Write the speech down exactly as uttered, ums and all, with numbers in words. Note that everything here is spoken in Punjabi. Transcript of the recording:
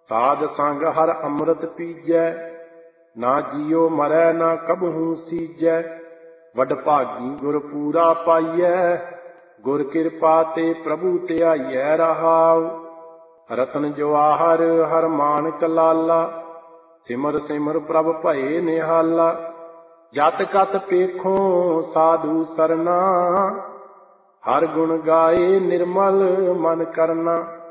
ਸਾਧ ਸੰਗ ਹਰ ਅੰਮ੍ਰਿਤ ਪੀਜੈ, ਨਾ ਜੀਉ ਮਰੈ ਨਾ ਕਬਹੂ ਸੀਜੈ। ਵਡ ਭਾਗੀ ਗੁਰ ਪੂਰਾ ਪਾਈਐ, ਗੁਰ ਕਿਰਪਾ ਤੇ ਪ੍ਰਭੂ ਧਿਆਈਐ ਰਹਾਉ। ਰਤਨ ਜਵਾਹਰ ਹਰ ਮਾਨਕ ਲਾਲਾ, ਸਿਮਰ ਸਿਮਰ ਪ੍ਰਭ ਭਏ ਨਿਹਾਲਾ। ਜਤ ਕਤ ਪੇਖੋਂ ਸਾਧੂ ਸਰਨਾ, ਹਰ ਗੁਣ ਗਾਏ ਨਿਰਮਲ ਮਨ ਕਰਨਾ।